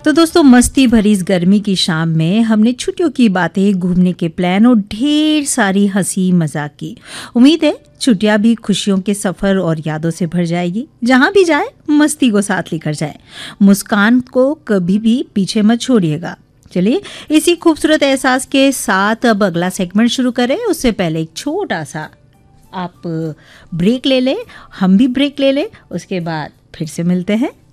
तो दोस्तों, मस्ती भरी इस गर्मी की शाम में हमने छुट्टियों की बातें, घूमने के प्लान और ढेर सारी हंसी मजाक की। उम्मीद है छुट्टियां भी खुशियों के सफर और यादों से भर जाएगी। जहां भी जाए मस्ती को साथ लेकर जाए, मुस्कान को कभी भी पीछे मत छोड़िएगा। चलिए, इसी खूबसूरत एहसास के साथ अब अगला सेगमेंट शुरू करें। उससे पहले एक छोटा सा आप ब्रेक ले लें, हम भी ब्रेक ले लें, उसके बाद फिर से मिलते हैं।